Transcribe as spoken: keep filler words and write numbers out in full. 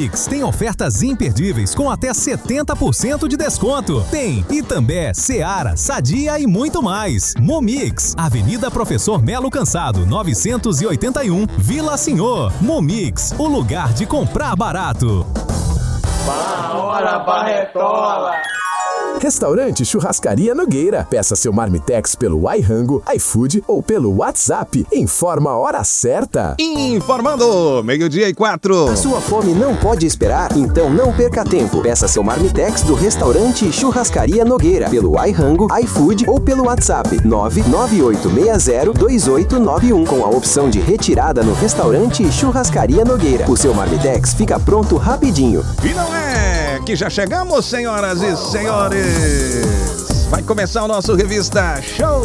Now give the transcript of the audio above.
Momix tem ofertas imperdíveis com até setenta por cento de desconto. Tem Itambé, Seara, Sadia e muito mais. Momix, Avenida Professor Melo Cansado, novecentos e oitenta e um, Vila Senhor. Momix, o lugar de comprar barato. Uma hora barretola. Restaurante Churrascaria Nogueira. Peça seu marmitex pelo iRango, iFood ou pelo WhatsApp. Informa a hora certa. Informando, meio-dia e quatro. A sua fome não pode esperar? Então não perca tempo. Peça seu marmitex do Restaurante Churrascaria Nogueira pelo iRango, iFood ou pelo WhatsApp nove nove oito seis zero dois oito nove um com a opção de retirada no Restaurante Churrascaria Nogueira. O seu marmitex fica pronto rapidinho. E não é que já chegamos, senhoras e senhores. Vai começar o nosso Revista Show.